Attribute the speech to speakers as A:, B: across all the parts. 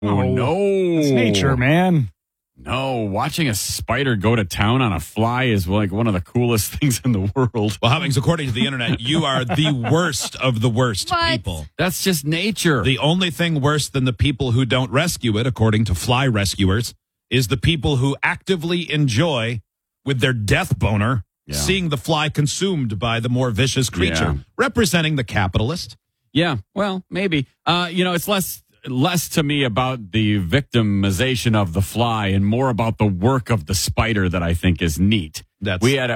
A: Oh, no.
B: It's nature, man.
A: No, watching a spider go to town on a fly is like one of the coolest things in the world.
C: Well, Hoppings, according to the internet, you are the worst of the worst people.
A: That's just nature.
C: The only thing worse than the people who don't rescue it, according to fly rescuers, is the people who actively enjoy, with their death boner, seeing the fly consumed by the more vicious creature, representing the capitalist.
A: Yeah, well, maybe. It's less to me about the victimization of the fly and more about the work of the spider that I think is neat. We had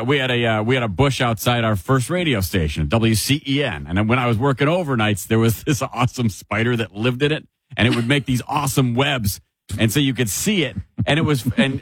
A: a bush outside our first radio station, WCEN, and when I was working overnights, there was this awesome spider that lived in it, and it would make these awesome webs, and so you could see it, and it was and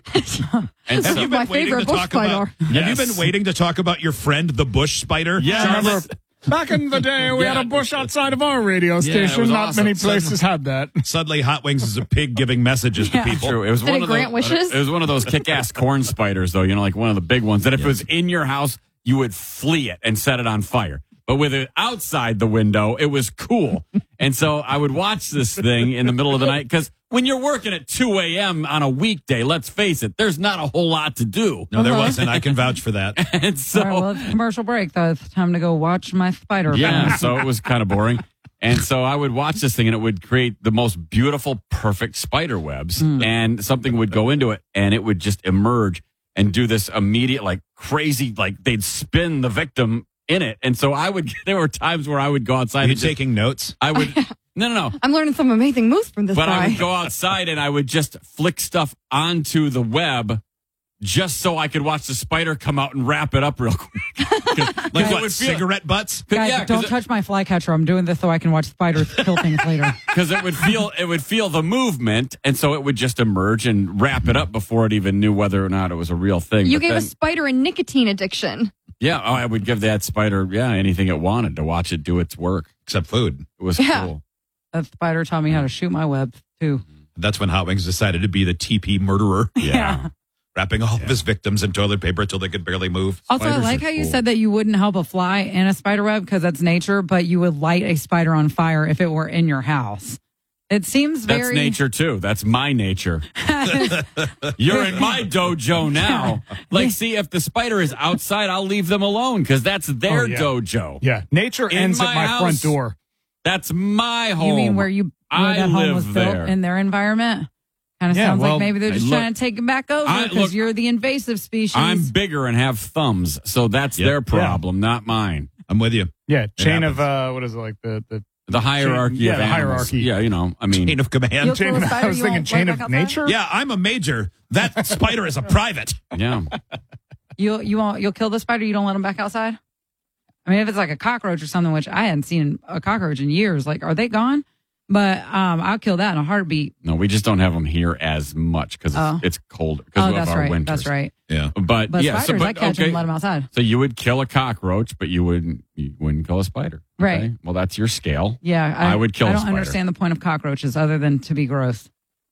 C: have you been waiting to talk about? Have you been waiting to talk about your friend the bush spider?
A: Yeah.
B: Back in the day, we had a bush outside of our radio station. Not
A: awesome.
B: many places had that.
C: Suddenly, Hot Wings is a pig giving messages to people.
A: True. It was
D: Did it grant wishes?
A: It was one of those kick-ass corn spiders, though. Like one of the big ones. That if it was in your house, you would flee it and set it on fire. But with it outside the window, it was cool. And so I would watch this thing in the middle of the night because when you're working at 2 a.m. on a weekday, let's face it, there's not a whole lot to do.
C: No, there wasn't. I can vouch for that.
A: And so,
E: all right, well, it's commercial break, though. It's time to go watch my spider.
A: Yeah, so it was kind of boring. And so I would watch this thing, and it would create the most beautiful, perfect spider webs. And something would go into it, and it would just emerge and do this immediate, like crazy, like they'd spin the victim in it. And so there were times where I would go outside.
C: Are you taking notes?
A: I would, no.
D: I'm learning some amazing moves from this
A: But
D: guy.
A: I would go outside and I would just flick stuff onto the web just so I could watch the spider come out and wrap it up real quick.
C: Like what, cigarette butts?
E: Guys, don't touch my flycatcher. I'm doing this so I can watch spiders kill things later.
A: Because it would feel the movement, and so it would just emerge and wrap it up before it even knew whether or not it was a real thing.
D: You
A: But
D: gave
A: then,
D: a spider a nicotine addiction.
A: Yeah, I would give that spider, anything it wanted to watch it do its work.
C: Except food.
A: It was cool.
E: That spider taught me how to shoot my web, too.
C: That's when Hot Wings decided to be the TP murderer.
A: Yeah.
C: Wrapping all of his victims in toilet paper until they could barely move.
E: Also,
A: Spiders
E: I like
A: are
E: how you
A: cool.
E: said that you wouldn't help a fly in a spider web because that's nature, but you would light a spider on fire if it were in your house. It seems
A: That's
E: very...
A: nature, too. That's my nature. You're in my dojo now. Like, see, if the spider is outside, I'll leave them alone because that's their dojo.
B: Yeah, nature
A: In
B: ends at
A: my
B: my
A: house,
B: front door.
A: That's my home.
E: You mean where that home was
A: live
E: built
A: there.
E: in their environment? Kind of
B: Yeah,
E: sounds
B: well,
E: like maybe they're just
A: look,
E: trying to take it back over
A: look,
E: because you're the invasive species.
A: I'm bigger and have thumbs, so that's their problem, not mine.
C: I'm with you.
B: Yeah, chain of,
C: happens.
B: what is it, like the
A: The hierarchy
B: Yeah,
A: of
B: the
A: animals.
B: hierarchy.
A: Yeah, I mean.
C: Chain of command.
E: You'll kill a
B: I
E: spider,
B: was
E: you
B: thinking
E: won't
B: chain
E: let
B: of
E: back outside?
B: nature?
C: Yeah, I'm a major. That spider is a private.
A: Yeah.
E: You'll kill the spider. You don't let them back outside. I mean, if it's like a cockroach or something, which I hadn't seen a cockroach in years, like are they gone? But I'll kill that in a heartbeat.
A: No, we just don't have them here as much because it's cold because of
E: that's
A: our
E: right.
A: winters.
E: That's right.
C: Yeah.
A: But
E: Spiders, I catch them and let them outside.
A: So you would kill a cockroach, but you wouldn't kill a spider.
E: Right.
A: Okay? Well, that's your scale.
E: Yeah,
A: I would kill
E: I
A: a
E: don't
A: spider.
E: understand the point of cockroaches other than to be gross.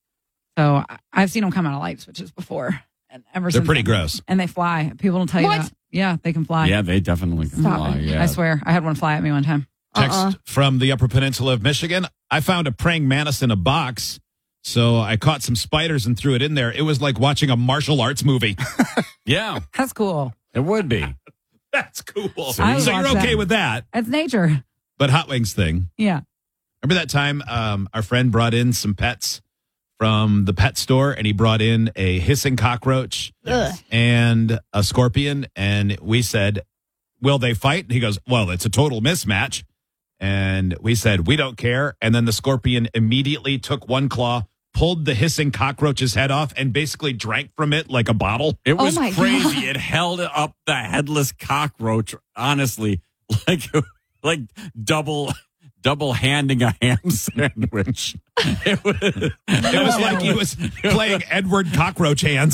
E: So I've seen them come out of light switches before, and
C: They're pretty gross.
E: And they fly. People don't tell you
D: What?
E: that. Yeah, they can fly.
A: Yeah, they definitely can
D: Stop
A: fly.
D: it.
A: Yeah.
E: I swear, I had one fly at me one time.
C: Text from the Upper Peninsula of Michigan. I found a praying mantis in a box, so I caught some spiders and threw it in there. It was like watching a martial arts movie.
A: Yeah,
E: That's cool.
A: it would be.
C: That's cool.
E: I would
C: So you're
E: watch
C: okay
E: that.
C: with that.
E: It's nature.
C: But Hot Wings thing.
E: Yeah.
C: Remember that time our friend brought in some pets from the pet store, and he brought in a hissing cockroach and a scorpion, and we said, will they fight? And he goes, well, it's a total mismatch. And we said, we don't care. And then the scorpion immediately took one claw, pulled the hissing cockroach's head off, and basically drank from it like a bottle.
A: It was
D: my
A: crazy. It held up the headless cockroach, honestly, like double handing a ham sandwich. It
C: It was like he was playing Edward Cockroach hands.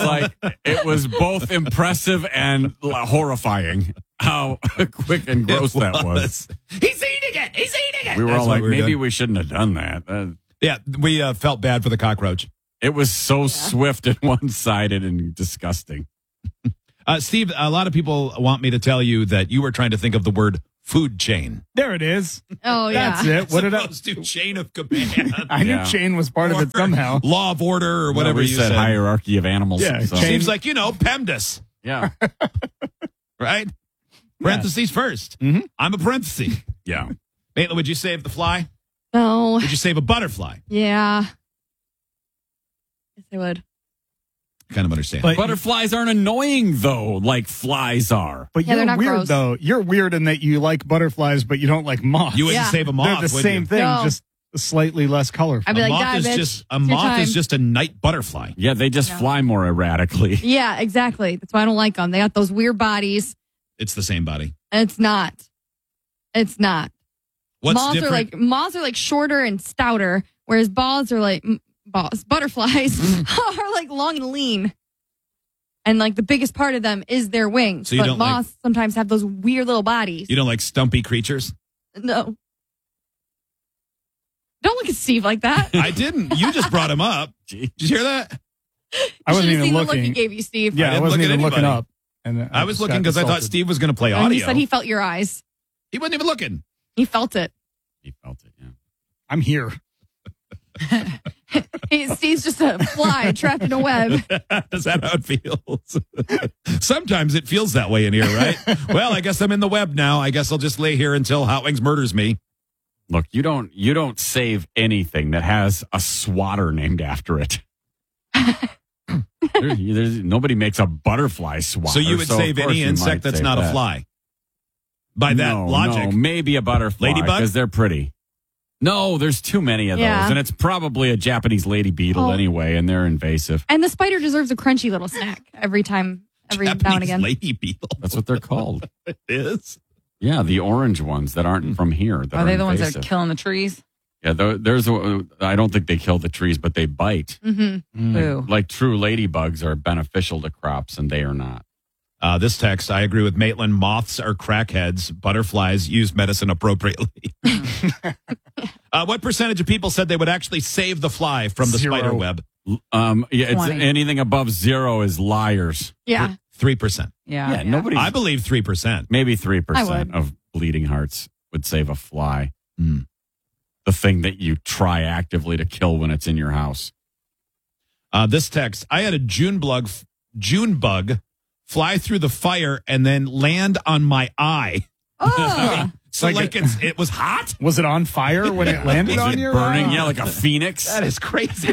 A: it was both impressive and horrifying how quick and gross that was.
C: He's eating it. He's eating it.
A: We were
C: That's
A: all
C: what
A: like,
C: we were
A: maybe
C: doing.
A: we shouldn't have done that.
C: Yeah, we felt bad for the cockroach.
A: It was so swift and one-sided and disgusting.
C: Steve, a lot of people want me to tell you that you were trying to think of the word food chain.
B: There it is.
D: Oh, yeah.
B: That's it. What did I?
C: Opposed to chain of command.
B: I knew
A: Yeah.
B: chain was part of it somehow.
C: Law of order or whatever
A: we
C: you
A: said.
C: said.
A: Hierarchy of animals.
B: Yeah,
A: so.
B: chain-
C: Seems like, PEMDAS,
A: Yeah.
C: right? Parentheses first.
B: Mhm.
C: I'm a parenthesis.
A: Yeah.
C: Maitland, would you save the fly?
D: No.
C: Would you save a butterfly?
D: Yeah. Yes, I would.
C: Kind of understand.
B: But,
A: Butterflies aren't annoying though, like flies are.
B: but
D: Yeah,
B: you're
D: they're not
B: weird,
D: gross.
B: though. You're weird in that you like butterflies, but you don't like moths.
C: you wouldn't
D: Yeah.
C: save a moth,
B: They're the
C: would
B: same
C: you?
B: thing,
D: No.
B: just slightly less colorful.
D: I'd be
C: A
D: like,
C: moth
D: die,
C: is
D: bitch.
C: just a
D: It's your
C: moth is
D: time.
C: just a night butterfly.
A: Yeah, they just
D: No.
A: fly more erratically.
D: Yeah, exactly. That's why I don't like them. They got those weird bodies,
C: It's the same body.
D: and it's not. It's not.
C: What's
D: moths
C: different?
D: are like shorter and stouter, whereas balls are like butterflies are like long and lean. And like the biggest part of them is their wings.
C: So you
D: but
C: don't like-
D: moths sometimes have those weird little bodies.
C: You don't like stumpy creatures?
D: No. Don't look at Steve like that.
C: I didn't. You just brought him up. Did you hear that?
B: I wasn't
D: You should've
B: even
D: seen the look he
B: looking.
D: gave you, Steve.
B: Yeah, I
C: didn't
B: wasn't
C: look at
B: even looking
C: anybody.
B: up. And
C: I was
B: just
C: looking
B: got
C: because I thought
B: insulted.
C: Steve was going to play
D: And
C: audio.
D: he said he felt your eyes.
C: He wasn't even looking.
D: He felt it.
A: He felt it. Yeah.
B: I'm here.
D: Steve's just a fly trapped in a web.
C: Is that how it feels? Sometimes it feels that way in here, right? Well, I guess I'm in the web now. I guess I'll just lay here until Hot Wings murders me.
A: Look, you don't save anything that has a swatter named after it. Nobody makes a butterfly swatter.
C: So you would
A: of
C: save
A: course
C: any
A: you might
C: insect that's
A: save
C: not a
A: that.
C: fly. By that
A: No,
C: logic.
A: no, maybe a butterfly.
C: Ladybug?
A: Because they're pretty. No, there's too many of
D: Yeah.
A: those. And it's probably a Japanese lady beetle
D: Oh.
A: anyway, and they're invasive.
D: And the spider deserves a crunchy little snack every now and
C: Japanese
D: again.
C: lady beetle.
A: That's what they're called.
C: It is.
A: Yeah, the orange ones that aren't from here. That
E: Are they the ones
A: invasive.
E: that are killing the trees?
A: Yeah, I don't think they kill the trees, but they bite.
D: Mm-hmm.
E: Ooh.
A: Like true ladybugs are beneficial to crops, and they are not.
C: This text, I agree with Maitland. Moths are crackheads. Butterflies use medicine appropriately. What percentage of people said they would actually save the fly from the
B: 0.
C: spider web?
A: Yeah, it's
E: 20.
A: anything above 0 is liars.
D: Yeah.
C: 3%.
E: Yeah.
A: Nobody.
C: I believe 3%.
A: Maybe
D: I
A: 3%
D: would.
A: of bleeding hearts would save a fly.
C: Hmm.
A: The thing that you try actively to kill when it's in your house.
C: This text, I had a June bug fly through the fire and then land on my eye.
D: Oh.
C: So
B: Like
C: it was hot?
B: Was it on fire when it landed
A: Was
B: on
A: it
B: you?
A: burning?
B: Oh.
A: Yeah, like a phoenix.
C: That is crazy.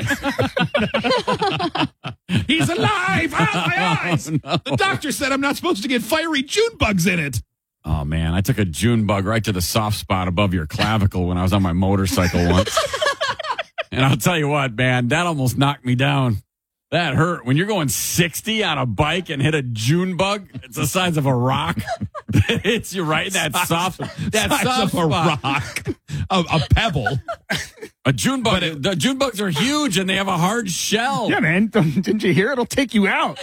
C: He's alive! Ah, my eyes!
A: Oh, no.
C: The doctor said I'm not supposed to get fiery June bugs in it.
A: Oh man, I took a June bug right to the soft spot above your clavicle when I was on my motorcycle once. And I'll tell you what, man, that almost knocked me down. That hurt. When you're going 60 on a bike and hit a June bug, it's the size of a rock. It's you right in that soft
C: Size
A: soft
C: of a
A: spot.
C: rock. A pebble.
A: A June bug. The June bugs are huge and they have a hard shell.
B: Yeah, man. Didn't you hear? It'll take you out.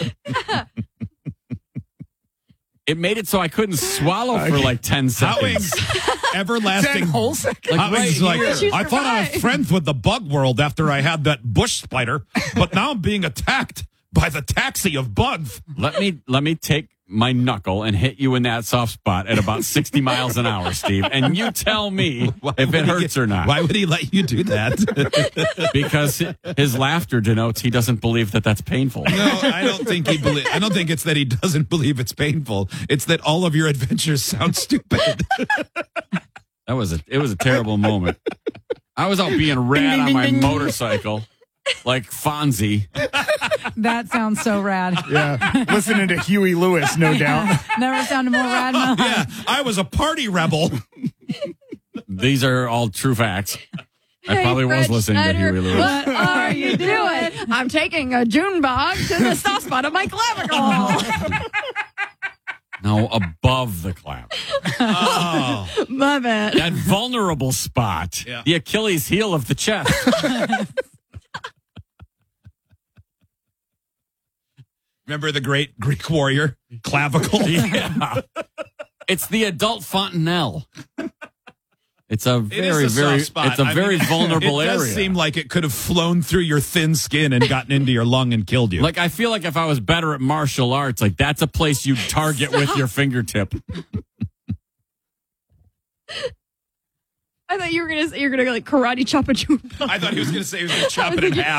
A: It made it so I couldn't swallow for like 10
C: Hot
A: seconds.
C: Wings, everlasting.
B: 10 whole seconds.
C: Hot Wings is
A: right
C: like,
A: here.
C: I thought I was friends with the bug world after I had that bush spider, but now I'm being attacked by the taxi of bugs.
A: Let me take my knuckle and hit you in that soft spot at about 60 miles an hour, Steve. And you tell me if it hurts or not.
C: Why would he let you do that?
A: Because his laughter denotes he doesn't believe that that's painful.
C: No, I don't think I don't think it's that he doesn't believe it's painful. It's that all of your adventures sound stupid.
A: It was a terrible moment. I was out being rad on my motorcycle like Fonzie.
E: That sounds so rad.
B: Yeah. Listening to Huey Lewis, no doubt.
E: Never sounded more rad in my life.
C: Yeah, I was a party rebel.
A: These are all true facts. I
D: Hey,
A: probably was
D: Fred
A: listening to
D: Schneider,
A: Huey Lewis.
D: What are you doing? I'm taking a June bug to the soft spot of my clavicle.
A: No, above the clavicle.
C: Oh,
D: My bad.
A: That vulnerable spot.
C: Yeah.
A: The Achilles heel of the chest.
C: remember the great Greek warrior clavicle?
A: Yeah. It's the adult fontanelle. It's a
C: It is
A: very,
C: a
A: very,
C: soft spot.
A: it's a
C: I
A: very
C: mean,
A: vulnerable
C: it does
A: area.
C: seem like it could have flown through your thin skin and gotten into your lung and killed you.
A: Like, I feel like if I was better at martial arts, like that's a place you'd target with your fingertip.
D: I thought you were gonna like karate chop a jewel.
C: I thought he was going to say he was going to chop it in half.